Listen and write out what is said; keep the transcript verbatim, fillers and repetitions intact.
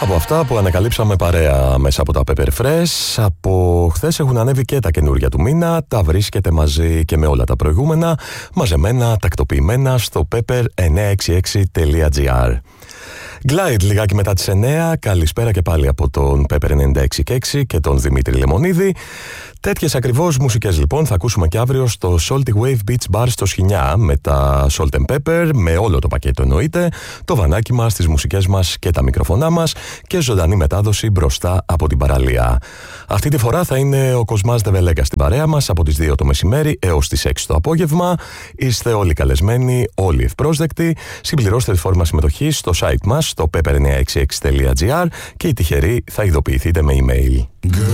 Από αυτά που ανακαλύψαμε παρέα μέσα από τα Pepper Fresh, από χθες έχουν ανέβει και τα καινούργια του μήνα. Τα βρίσκεται μαζί και με όλα τα προηγούμενα, μαζεμένα, τακτοποιημένα στο pepper εννιακόσια εξήντα έξι τελεία gr. Glide λιγάκι μετά τις εννιά. Καλησπέρα και πάλι από τον Pepper ενενήντα έξι και έξι και τον Δημήτρη Λεμονίδη. Τέτοιες ακριβώς μουσικές λοιπόν θα ακούσουμε και αύριο στο Salty Wave Beach Bar στο Σχοινιά, με τα Salt and Pepper, με όλο το πακέτο εννοείται, το βανάκι μας, τις μουσικές μας και τα μικροφωνά μας και ζωντανή μετάδοση μπροστά από την παραλία. Αυτή τη φορά θα είναι ο Κοσμάς Δεβελέγκα στην παρέα μας από τις δύο το μεσημέρι έως τις έξι το απόγευμα. Είστε όλοι καλεσμένοι, όλοι ευπρόσδεκτοι. Συμπληρώστε τη φόρμα συμμετοχής στο site μας, στο pepper εννιακόσια εξήντα έξι τελεία gr, και οι τυχεροί θα ειδοποιηθείτε με email.